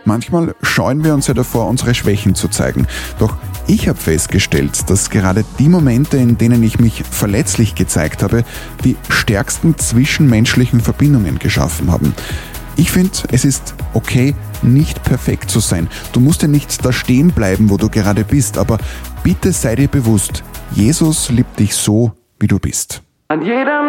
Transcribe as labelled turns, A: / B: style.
A: Manchmal scheuen wir uns ja davor, unsere Schwächen zu zeigen. Doch ich habe festgestellt, dass gerade die Momente, in denen ich mich verletzlich gezeigt habe, die stärksten zwischenmenschlichen Verbindungen geschaffen haben. Ich finde, es ist okay, nicht perfekt zu sein. Du musst ja nicht da stehen bleiben, wo du gerade bist, aber bitte sei dir bewusst, Jesus liebt dich so, wie du bist.
B: An jedem